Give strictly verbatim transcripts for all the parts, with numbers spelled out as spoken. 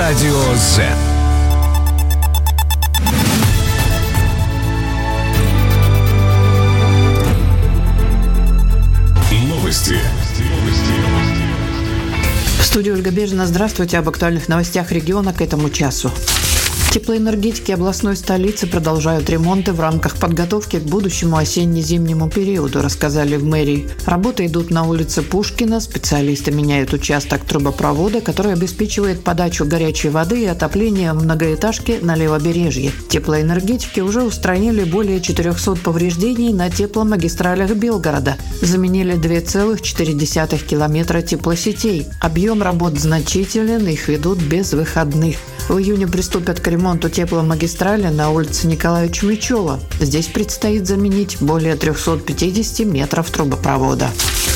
Радио Z. Новости. В студии Ольга Бежина. Здравствуйте. Об актуальных новостях региона к этому часу. Теплоэнергетики областной столицы продолжают ремонты в рамках подготовки к будущему осенне-зимнему периоду, рассказали в мэрии. Работы идут на улице Пушкина. Специалисты меняют участок трубопровода, который обеспечивает подачу горячей воды и отопление многоэтажки на левобережье. Теплоэнергетики уже устранили более четырехсот повреждений на тепломагистралях Белгорода. Заменили два целых четыре десятых километра теплосетей. Объем работ значителен, их ведут без выходных. В июне приступят к ремонту тепломагистрали на улице Николая Чумичева. Здесь предстоит заменить более трехсот пятидесяти метров трубопровода.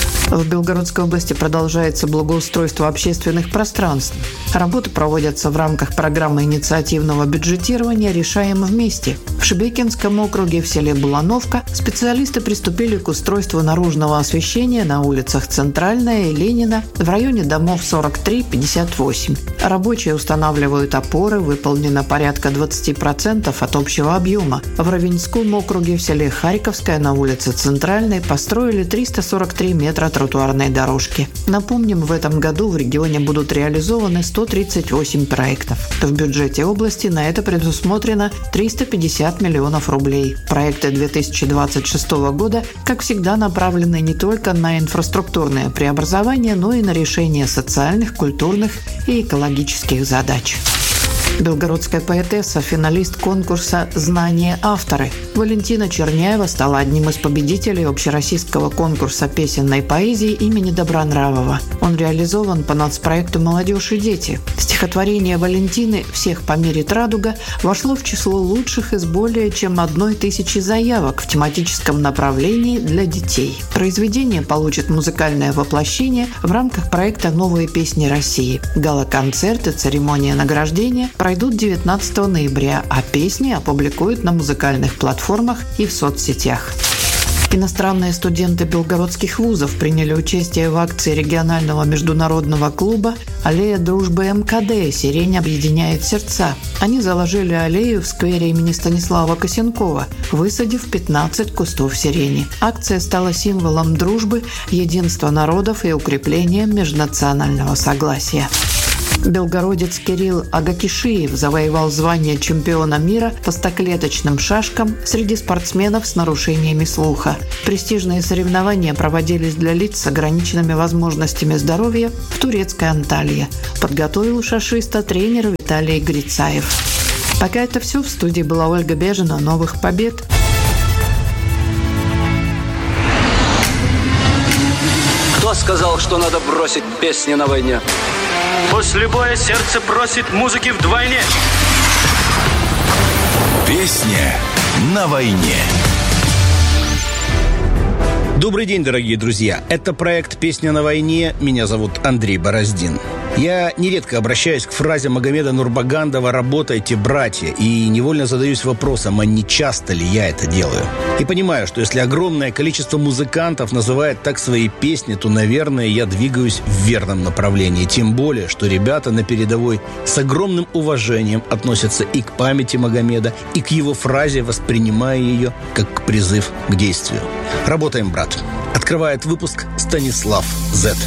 В Белгородской области продолжается благоустройство общественных пространств. Работы проводятся в рамках программы инициативного бюджетирования «Решаем вместе». В Шебекинском округе в селе Булановка специалисты приступили к устройству наружного освещения на улицах Центральная и Ленина в районе домов сорок три - пятьдесят восемь. Рабочие устанавливают опоры, выполнено порядка двадцать процентов от общего объема. В Равенском округе в селе Харьковская на улице Центральной построили триста сорок три метра тротуарной дорожки. Напомним, в этом году в регионе будут реализованы сто тридцать восемь проектов. В бюджете области на это предусмотрено триста пятьдесят миллионов рублей. Проекты две тысячи двадцать шестого года, как всегда, направлены не только на инфраструктурное преобразование, но и на решение социальных, культурных и экологических задач. Белгородская поэтесса, финалист конкурса «Знание авторы» Валентина Черняева стала одним из победителей общероссийского конкурса песенной поэзии имени Добронравова. Он реализован по нацпроекту «Молодежь и дети». Стихотворение Валентины «Всех померит радуга» вошло в число лучших из более чем одной тысячи заявок в тематическом направлении для детей. Произведение получит музыкальное воплощение в рамках проекта «Новые песни России». Гала-концерт и церемония награждения пройдут девятнадцатого ноября, а песни опубликуют на музыкальных платформах и в соцсетях. Иностранные студенты белгородских вузов приняли участие в акции регионального международного клуба «Аллея дружбы эм ка дэ. Сирень объединяет сердца». Они заложили аллею в сквере имени Станислава Косенкова, высадив пятнадцать кустов сирени. Акция стала символом дружбы, единства народов и укрепления межнационального согласия. Белгородец Кирилл Агакишиев завоевал звание чемпиона мира по стоклеточным шашкам среди спортсменов с нарушениями слуха. Престижные соревнования проводились для лиц с ограниченными возможностями здоровья в турецкой Анталии. Подготовил шашиста тренер Виталий Грицаев. Пока это все. В студии была Ольга Бежина. Новых побед! Кто сказал, что надо бросить песни на войне? После боя сердце просит музыки вдвойне. Песня на войне. Добрый день, дорогие друзья. Это проект «Песня на войне». Меня зовут Андрей Бороздин. Я нередко обращаюсь к фразе Магомеда Нурбагандова «работайте, братья», и невольно задаюсь вопросом, а не часто ли я это делаю. И понимаю, что если огромное количество музыкантов называет так свои песни, то, наверное, я двигаюсь в верном направлении. Тем более, что ребята на передовой с огромным уважением относятся и к памяти Магомеда, и к его фразе, воспринимая ее как призыв к действию. Работаем, брат. Открывает выпуск Станислав Зет.